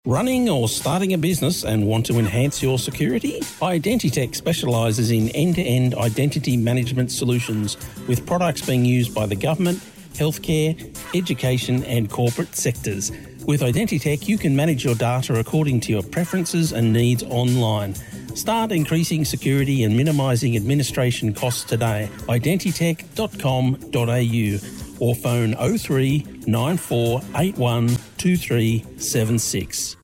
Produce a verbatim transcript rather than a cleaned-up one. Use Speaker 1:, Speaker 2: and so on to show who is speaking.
Speaker 1: Running or starting a business and want to enhance your security? Identitech specialises in end-to-end identity management solutions with products being used by the government, healthcare, education and corporate sectors. With Identitech, you can manage your data according to your preferences and needs online. Start increasing security and minimising administration costs today. identitech dot com dot a u or phone oh three nine four eight one two three seven six.